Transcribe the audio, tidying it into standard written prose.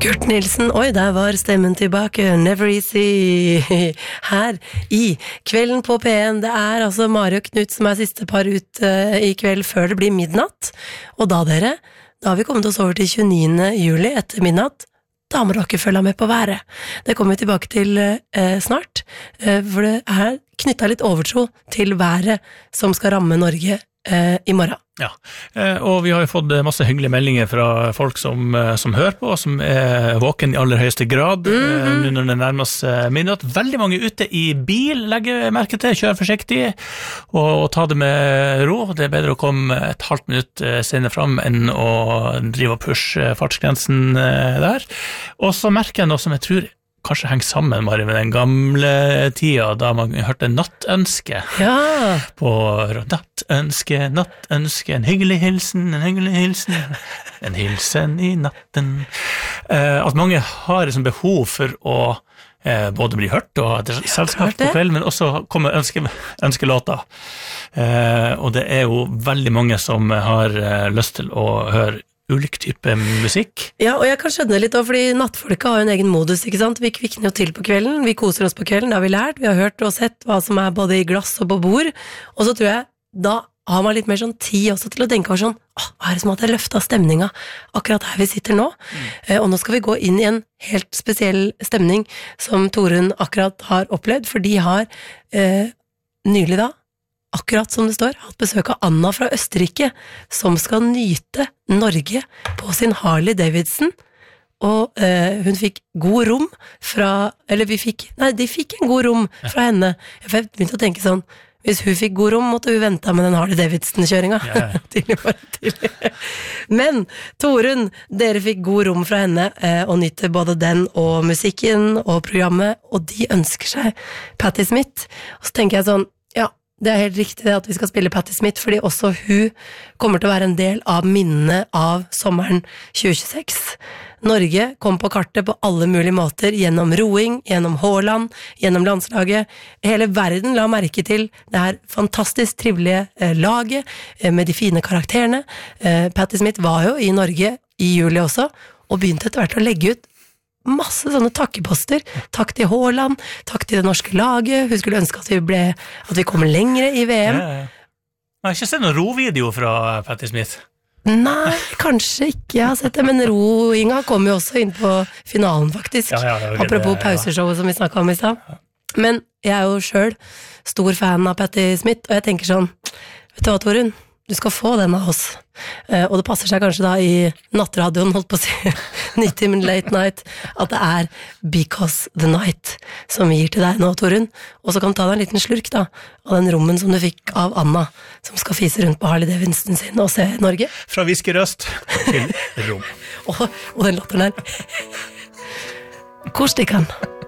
Kurt Nilsen, oi, der var stemmen tilbake, Never Easy, her i Kvelden på P1. Det altså Mari og Knut som siste par ut i kveld før det blir midnatt. Og da dere, da har vi kommet oss over til 29. juli etter midnatt. Da må dere følge med på været. Det kommer vi tilbake til snart, for det knyttet litt overtro til været som skal ramme Norge i morgen. Ja, og vi har jo fått masse hyggelige meldinger fra folk som hører på, som våken i aller høyeste grad, nå når det nærmer seg midnatt. Veldig mange ute i bil, legger merke til, kjør forsiktig, og ta det med ro. Det bedre å komme et halvt minutt senere frem enn å drive og pushe fartsgrensen der. Og så merker jeg noe som jeg tror kanskje henger sammen, Mari, med den gamle tida da man hørte nattønske. Ja. På nattønske, en hyggelig hilsen, en hilsen i natten. At mange har liksom behov for å både bli hørt og ha et selskap på kvelden, men også komme ønskelåter. Og det jo veldig mange som har lyst til å høre ulik type musikk. Ja, og jeg kan skjønne litt også, fordi nattfolket har jo en egen modus, ikke sant? Vi kvikner jo til på kvelden, vi koser oss på kvelden, det har vi lært, vi har hørt og sett hva som både i glass og på bord, og så tror jeg, da har man litt mer sånn tid også til å tenke over sånn, hva det som at jeg løftet stemninga akkurat her vi sitter nå? Og nå skal vi gå inn i en helt spesiell stemning som Torunn akkurat har opplevd, for de har nylig da, akkurat som det står, hatt besøk av Anna fra Østerrike, som skal nyte Norge på sin Harley Davidson, og hun fikk god rom de fikk en god rom fra henne. Jeg begynte å tenke sånn, hvis hun fikk god rom, måtte hun vente med den Harley Davidson-kjøringa. Ja. Men Torunn, dere fikk god rom fra henne, og nytte både den og musikken og programmet, og de ønsker seg Patti Smith. Og så tenker jeg sånn, det helt riktig det at vi skal spille Patti Smith, fordi også hun kommer til å være en del av minnene av sommeren 2026. Norge kom på kartet på alle mulige måter, gjennom roing, gjennom Haaland, gjennom landslaget. Hele verden la merke til det her fantastisk trivelige laget, med de fine karakterene. Patti Smith var jo i Norge i juli også, og begynte etter hvert å legge ut masse sånne takkeposter. Takk til Haaland, takk til det norske laget. Hun skulle ønske at vi kommer lengre i VM. Jeg har ikke sett noen rovideo fra Patti Smith. Nei, kanskje ikke jeg har sett det, men roinga kom jo også inn på finalen faktisk. Apropos pauseshowet som vi snakket om i stad. Men jeg jo selv stor fan av Patti Smith, og jeg tenker sånn, vet du hva, Torunn? Du skal få den av oss. Og det passer seg kanskje da i nattradioen, holdt på å si 90 Late Night, at det Because the Night som vi gir til deg nå, Torunn. Og så kan du ta deg en liten slurk da, av den rommen som du fikk av Anna, som skal fise rundt på Harley Davidson sin og se Norge. Fra viskerøst til rom. og den latteren her. Hvor stikker han?